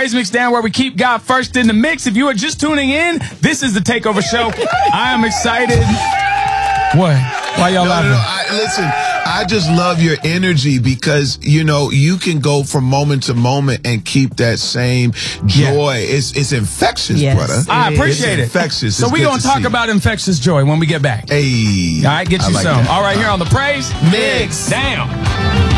Praise Mix Down, where we keep God first in the mix. If you are just tuning in, this is the Takeover Show. I am excited. What? Why y'all laughing? Listen, I just love your energy because, you know, you can go from moment to moment and keep that same joy. Yeah. It's infectious, brother. I appreciate it. Infectious. So we're going to talk about infectious joy when we get back. Hey. All right, get you some. All right, here on the Praise Mix Down.